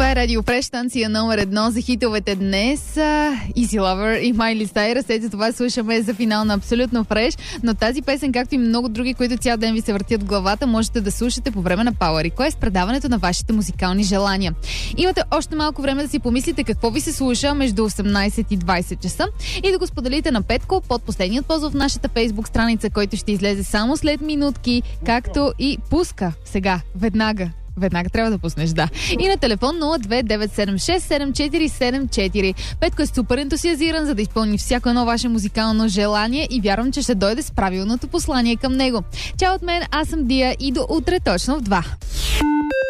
Това е Радио Фреш, станция номер 1 за хитовете днес. Easy Lover и Майли Сайръс. След това слушаме за финал на Абсолютно Фреш. Но тази песен, както и много други, които цял ден ви се въртят в главата, можете да слушате по време на Power Request, предаването на вашите музикални желания. Имате още малко време да си помислите какво ви се слуша между 18 и 20 часа и да го споделите на Петко под последният пост в нашата Facebook страница, който ще излезе само след минутки, както и пуска сега, веднага. Веднага трябва да пуснеш, да. И на телефон 029767474. Петко е супер ентусиазиран, за да изпълни всяко едно ваше музикално желание и вярвам, че ще дойде с правилното послание към него. Чао от мен, аз съм Дия и до утре точно в 2.